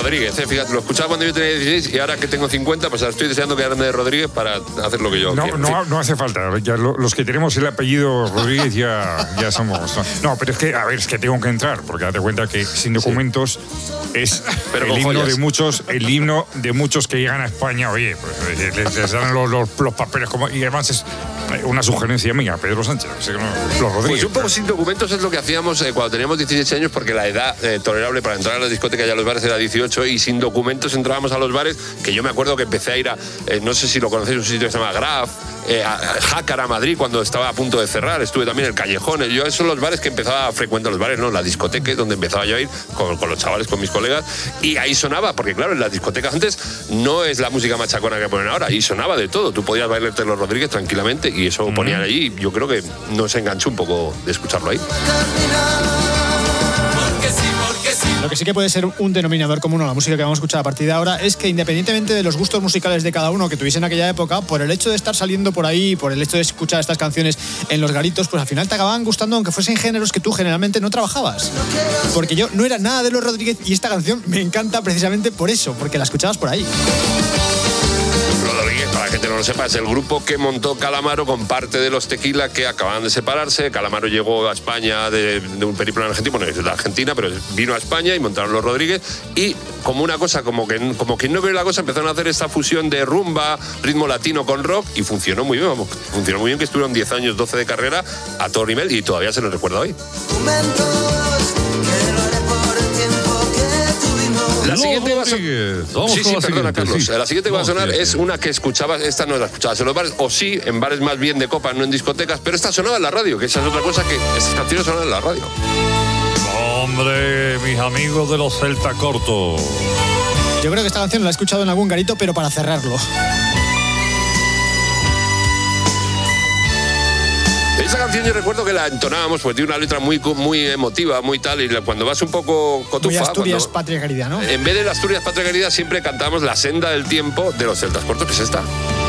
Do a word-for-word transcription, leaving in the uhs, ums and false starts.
Rodríguez, ¿eh? Fíjate, lo escuchaba cuando yo tenía dieciséis y ahora que tengo cincuenta, pues ahora estoy deseando quedarme de Rodríguez para hacer lo que yo no, quiero. No, sí. no hace falta. Ya lo, los que tenemos el apellido Rodríguez ya, ya somos. No, pero es que, a ver, es que tengo que entrar, porque date cuenta que Sin Documentos sí. es pero el himno joyas. de muchos, el himno de muchos que llegan a España. Oye, pues les, les dan los, los, los papeles como, y además es una sugerencia mía, Pedro Sánchez. Los Rodríguez. Pues un poco Sin Documentos es lo que hacíamos eh, cuando teníamos diecisiete años, porque la edad eh, tolerable para entrar a las discotecas y a los bares era dieciocho, y Sin Documentos entrábamos a los bares, que yo me acuerdo que empecé a ir a, eh, no sé si lo conocéis, un sitio que se llama Graf, eh, a, a Jácara, Madrid, cuando estaba a punto de cerrar, estuve también en el Callejón. Yo esos son los bares que empezaba a frecuentar, los bares, no, las discotecas donde empezaba yo a ir con, con los chavales, con mis colegas, y ahí sonaba, porque claro, en las discotecas antes no es la música machacona que ponen ahora, y sonaba de todo, tú podías bailarte los Rodríguez tranquilamente, y eso mm. ponían allí, yo creo que nos enganchó un poco de escucharlo ahí. Lo que sí que puede ser un denominador común a la música que vamos a escuchar a partir de ahora es que, independientemente de los gustos musicales de cada uno que tuviese en aquella época, por el hecho de estar saliendo por ahí, por el hecho de escuchar estas canciones en los garitos, pues al final te acababan gustando, aunque fuesen géneros que tú generalmente no trabajabas. Porque yo no era nada de los Rodríguez y esta canción me encanta precisamente por eso, porque la escuchabas por ahí. Para la gente que no lo sepa, es el grupo que montó Calamaro con parte de los Tequila, que acababan de separarse. Calamaro llegó a España de, de un periplo en Argentina, bueno, es de Argentina, pero vino a España y montaron los Rodríguez, y como una cosa, como que, como que no veo la cosa, empezaron a hacer esta fusión de rumba, ritmo latino con rock, y funcionó muy bien, vamos, funcionó muy bien, que estuvieron diez años, doce de carrera a todo nivel, y todavía se les recuerda hoy. La siguiente va a sonar. Sí, sí, perdona, Carlos. La siguiente que va a sonar es una que escuchabas, esta no la escuchabas en los bares, o sí, en bares más bien de copas, no en discotecas, pero esta sonaba en la radio, que esa es otra cosa, que estas canciones sonan en la radio. Hombre, mis amigos de los Celta Corto. Yo creo que esta canción la he escuchado en algún garito, pero para cerrarlo. Esa canción yo recuerdo que la entonábamos, porque tiene una letra muy, muy emotiva, muy tal, y cuando vas un poco cotufa... Muy Asturias, cuando, Patria Querida, ¿no? En vez de la Asturias, Patria Querida, siempre cantamos La Senda del Tiempo de los Celtas Cortos, que es esta.